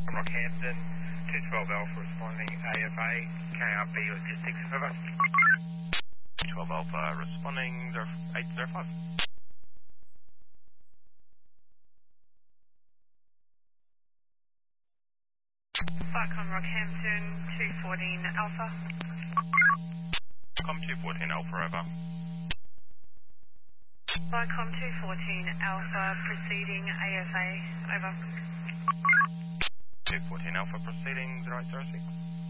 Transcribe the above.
Rockhampton, 212 Alpha responding AFA, KRB Logistics, over. 12 Alpha responding 0805. Vicon Rockhampton, 214 Alpha. Com 214 Alpha, over. Vicon 214 Alpha, proceeding AFA, over. 214 Alpha proceeding 0806.